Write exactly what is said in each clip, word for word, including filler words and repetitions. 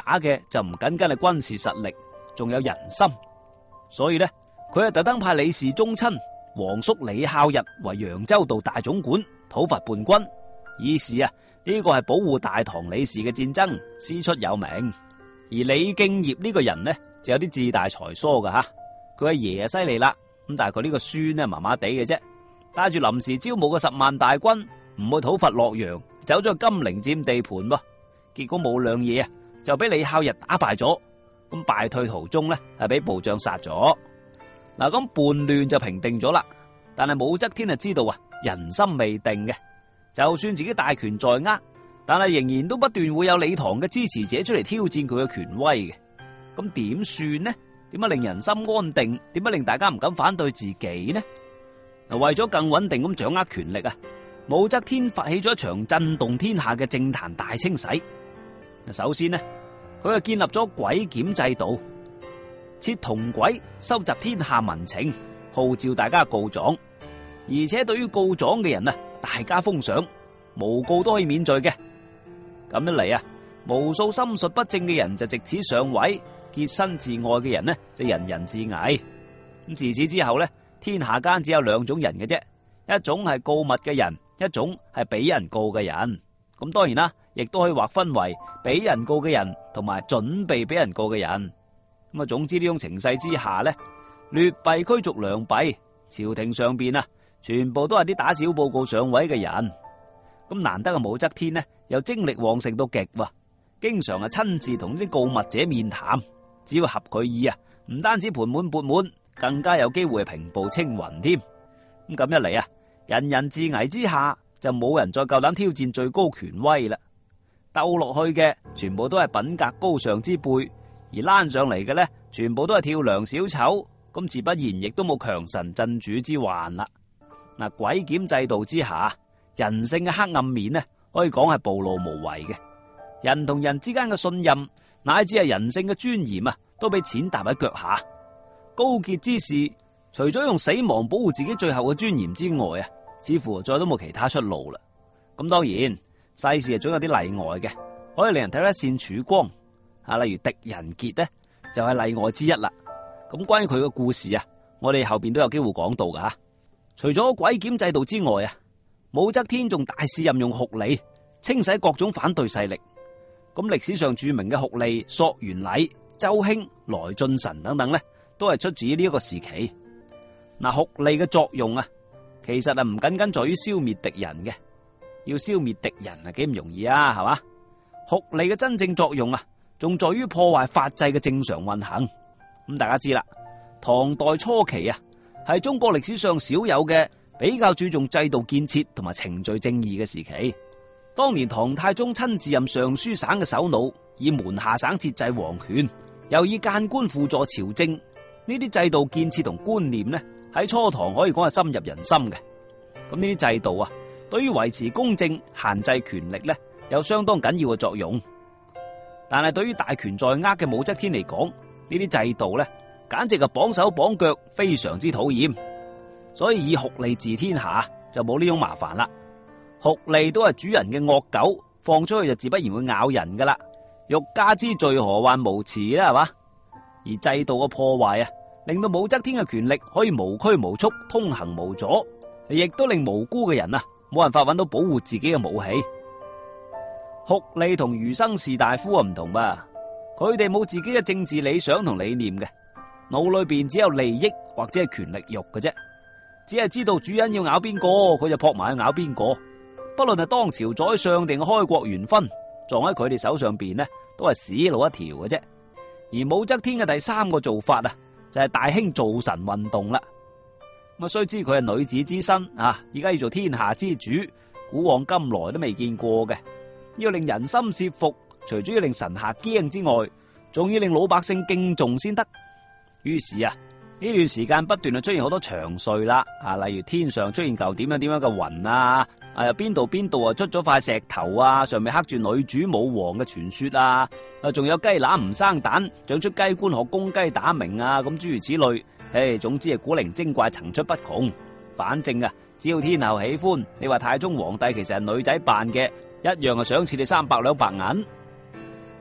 打嘅就唔僅僅係軍事實力，仲有人心。所以呢，佢係特登派李氏宗親皇叔李孝日為揚州道大總管，討伐叛軍。以示啊，呢個係保護大唐李氏嘅戰爭，師出有名。而李敬業呢個人呢，就有啲自大才疏噶吓，佢阿爺啊犀利啦，咁但係佢呢個孫呢麻麻地嘅啫，帶住臨時招募嘅十萬大軍，唔去討伐洛陽，走咗去金陵佔地盤噃，結果冇兩嘢啊，就俾李孝日打敗咗。咁敗退途中呢，係俾部將殺咗。嗱，咁叛亂就平定咗啦，但係武則天就知道啊，人心未定嘅，就算自己大權在握，但係仍然都不斷會有李唐嘅支持者出嚟挑戰佢嘅權威嘅。咁點算呢？點樣令人心安定？點樣令大家唔敢反對自己呢？嗱，為咗更穩定咁掌握權力啊，武則天發起咗一場震動天下嘅政壇大清洗。首先呢，佢係建立咗詭檢制度，設銅軌收集天下民情，號召大家告狀，而且對於告狀嘅人啊，大加封賞，誣告都可以免罪嘅。咁一嚟啊，無數心術不正嘅人就借此上位，潔身自愛嘅人呢就人人自危。咁自此之後呢，天下間只有兩種人嘅啫，一種係告密嘅人，一種係俾人告嘅人。咁當然啦，亦都可以劃分為俾人告嘅人同埋準備俾人告嘅人。咁啊，總之呢種情勢之下呢，劣幣驅逐良幣，朝廷上邊啊，全部都係啲打小報告上位嘅人。咁難得嘅武則天呢，又精力旺盛到極喎，經常係親自同呢啲告密者面談，只要合佢意啊，唔單止盤滿缽滿，更加有機會係平步青雲添。咁咁一嚟啊，人人自危之下，就冇人再夠膽挑戰最高權威啦。鬥落去嘅全部都係品格高尚之輩，而攬上嚟嘅呢，全部都係跳梁小丑，咁自不然亦都冇強臣鎮主之患啦。嗱，詭檢制度之下，人性嘅黑暗面呢，可以講係暴露無遺嘅。人同人之間嘅信任，乃至係人性嘅尊嚴啊，都被踐踏喺腳下。高潔之士，除咗用死亡保護自己最後嘅尊嚴之外啊，似乎再都冇其他出路啦。咁當然，世事係總有啲例外嘅，可以令人睇得一線曙光啊。例如狄仁傑呢，就係例外之一啦。咁關於佢嘅故事啊，我哋後邊都有機會講到噶吓。除咗詭檢制度之外啊，武則天仲大肆任用酷吏，清洗各種反對勢力。咁歷史上著名嘅酷吏索元禮、周興、來俊臣等等呢，都係出自於呢一個時期。嗱，酷吏嘅作用啊，其實啊唔僅僅在於消滅敵人嘅，要消滅敵人啊幾唔容易啊，係嘛？酷吏嘅真正作用啊，仲在於破壞法制嘅正常運行。咁大家知啦，唐代初期啊，係中國歷史上少有嘅比較注重制度建設同埋程序正義嘅時期。當年唐太宗親自任尚書省嘅首腦，以門下省節制皇權，又以諫官輔助朝政，呢啲制度建設同觀念呢，喺初唐可以講係深入人心嘅。咁呢啲制度啊，對於維持公正、限制權力呢，有相當緊要嘅作用。但係對於大權在握嘅武則天嚟講，呢啲制度呢，簡直係綁手綁腳，非常之討厭。所以以酷吏治天下就冇呢種麻煩啦。酷吏都係主人嘅惡狗，放出去就自不然會咬人噶啦。欲加之罪，何患無辭呢？係嘛？而制度嘅破壞啊，令到武則天嘅權力可以無拘無束、通行無阻，亦都令無辜嘅人啊冇辦法揾到保護自己嘅武器。酷吏同儒生士大夫啊唔同吧？佢哋冇自己嘅政治理想同理念嘅，腦裏邊只有利益或者係權力欲嘅啫，只係知道主人要咬邊個，佢就撲埋去咬邊個。不論係當朝宰相定開國元勳，撞喺佢哋手上邊呢，都係死路一條嘅啫。而武則天嘅第三個做法啊，就係大興造臣運動啦。咁啊，雖知佢係女子之身啊，而家要做天下之主，古往今來都未見過嘅。要令人心懾服，除咗要令臣下驚之外，仲要令老百姓敬重先得。於是啊，呢段時間不斷啊出現好多祥瑞啦，啊，例如天上出現嚿點樣點樣嘅雲啊，啊又邊度邊度啊出咗塊石頭啊，上面刻住女主武王嘅傳說啊，啊仲有雞乸唔生蛋，長出雞冠學公雞打鳴啊，咁諸如此類，誒，總之係古靈精怪層出不窮。反正啊，只要天后喜歡，你話太宗皇帝其實係女仔扮嘅，一樣係賞賜你三百兩白銀。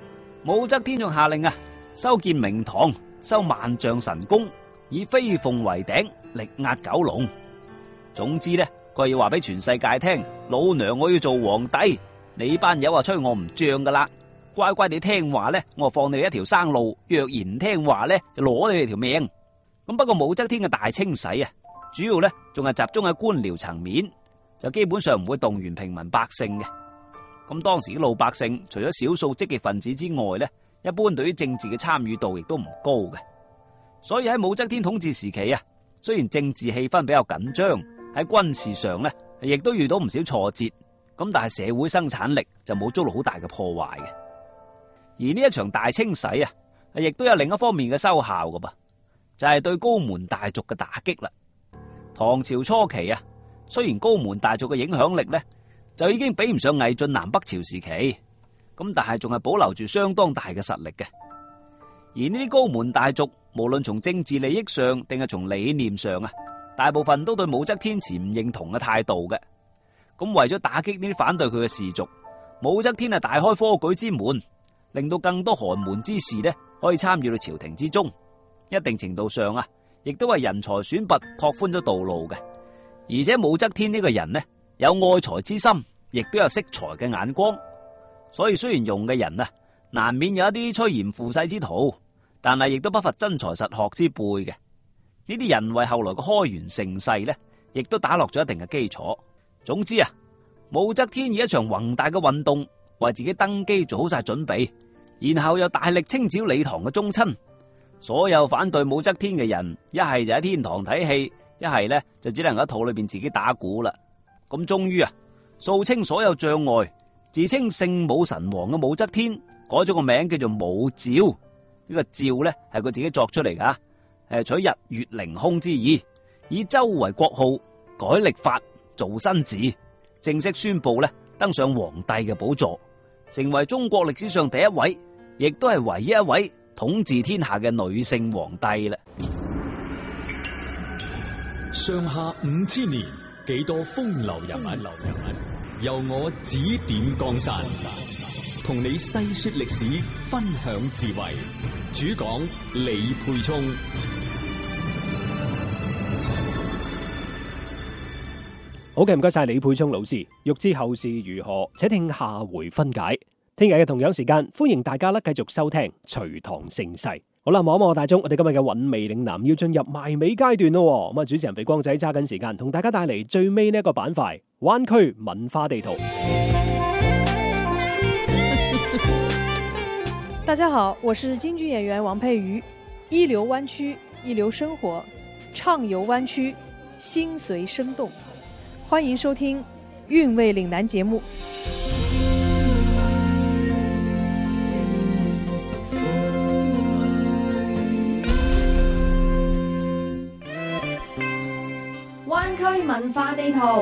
武則天仲下令啊，修建明堂，修萬丈神宮，以飛鳳為頂，力壓九龍。總之呢，佢係要話俾全世界聽，老娘我要做皇帝，你班友話吹我唔脹噶啦，乖乖地聽話呢，我放你哋一條生路；若然唔聽話呢，就攞你哋條命。咁不過武則天嘅大清洗啊，主要呢仲係集中喺官僚層面，就基本上唔會動員平民百姓嘅。咁當時啲老百姓除咗少數積極分子之外呢，一般對於政治嘅參與度亦都唔高嘅。所以喺武則天統治時期啊，雖然政治氣氛比較緊張，喺軍事上呢亦都遇到唔少挫折，咁但係社會生產力就冇遭到好大嘅破壞嘅。而呢一場大清洗啊，亦都有另一方面嘅收效噶噃，就係對高門大族嘅打擊啦。唐朝初期啊，雖然高門大族嘅影響力呢就已經比唔上魏晉南北朝時期，咁但係仲係保留住相當大嘅實力嘅。而呢啲高門大族，無論從政治利益上定係從理念上啊，大部分都對武則天持唔認同嘅態度嘅。咁為咗打擊呢啲反對佢嘅士族，武則天係大開科舉之門，令到更多寒門之士呢可以參與到朝廷之中。一定程度上啊，亦都係人才選拔拓寬咗道路嘅。而且武則天呢個人呢，有愛才之心，亦都有識才嘅眼光。所以雖然用嘅人啊，難免有一啲趨炎附勢之徒，但係亦都不乏真才實學之輩嘅。呢啲人為後來嘅開元盛世呢，亦都打落咗一定嘅基礎。總之啊，武則天以一場宏大嘅運動為自己登基做好晒準備，然後又大力清剿李唐嘅宗親。所有反對武則天嘅人，一係就喺天堂睇戲，一係呢就只能喺肚裏邊自己打鼓啦。咁終於啊，掃清所有障礙，自稱聖武神王嘅武則天改咗個名叫做武曌。呢個曌呢係佢自己作出嚟噶，誒取日月凌空之意，以周為國號，改曆法，造新字，正式宣布呢登上皇帝嘅寶座，成為中國歷史上第一位，亦都係唯一一位統治天下嘅女性皇帝啦。 上下五千年，幾多風流人物，由我指點江山，同你細說歷史，分享智慧。主講李沛聰。 好嘅，唔該晒李沛聰老師。欲知後事如何，且聽下回分解。聽日嘅同樣時間，歡迎大家咧繼續收聽隋唐盛世。好啦，望一望大鐘，我哋今日嘅韻味嶺南要進入埋尾階段咯。咁啊，主持人肥光仔揸緊時間，同大家帶嚟最尾呢一個板塊——灣區文化地圖。 大家好，我是京劇演員王佩瑜。一流灣區，一流生活，暢遊灣區，心隨生動。歡迎收聽《韻味嶺南》節目。 灣區文化地圖。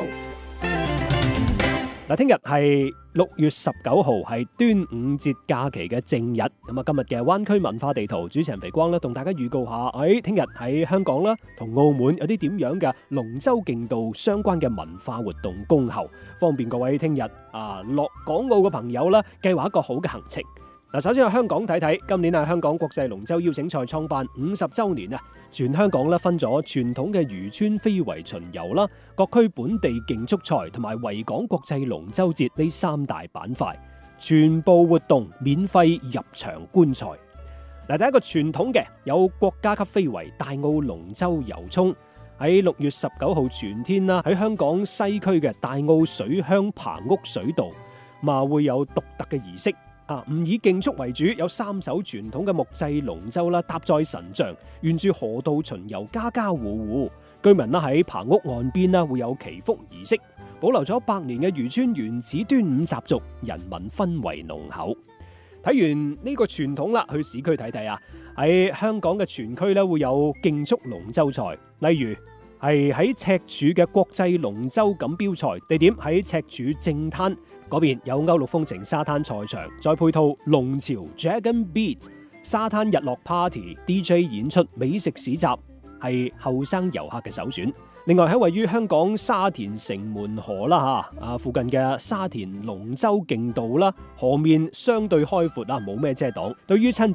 嗱，聽日係六月十九號，係端午節假期嘅正日。咁啊，今日嘅灣區文化地圖主持人肥光咧，同大家預告下，誒，聽日喺香港啦，同澳門有啲點樣嘅龍舟競渡相關嘅文化活動恭候，方便各位聽日啊落港澳嘅朋友啦，計劃一個好嘅行程。嗱，首先喺香港睇睇，今年係香港國際龍舟邀請賽創辦五十週年啊！全香港咧分咗傳統嘅漁村非遺巡遊啦、各區本地競速賽同埋維港國際龍舟節呢三大板塊，全部活動免費入場觀賽。嗱，第一個傳統嘅有國家級非遺大澳龍舟遊涌，喺六月十九號全天啦，喺香港西區嘅大澳水鄉棚屋水道，嘛會有獨特嘅儀式。啊，唔以競速為主，有三艘傳統嘅木製龍舟啦，搭載神像，沿住河道巡遊，家家戶戶居民啦喺棚屋岸邊啦會有祈福儀式，保留咗百年嘅漁村原始端午習俗，人民氛圍濃厚。睇完呢個傳統啦，去市區睇睇啊，喺香港嘅全區咧會有競速龍舟賽，例如係喺赤柱嘅國際龍舟錦標賽，地點喺赤柱正灘。嗰邊有歐陸風情沙灘賽場，再配套龍潮 Dragon Beat 沙灘日落 Party、D J 演出、美食市集，係後生遊客嘅首選。 另外喺位於香港沙田城門河啦吓，啊附近嘅沙田龍舟徑道啦，河面相對開闊啦，冇咩遮擋，對於親